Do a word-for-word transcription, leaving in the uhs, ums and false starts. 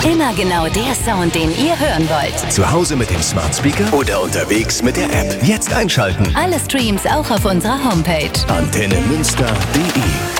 Immer genau der Sound, den ihr hören wollt. Zu Hause mit dem Smart Speaker oder unterwegs mit der App. Jetzt einschalten. Alle Streams auch auf unserer Homepage. antenne münster punkt de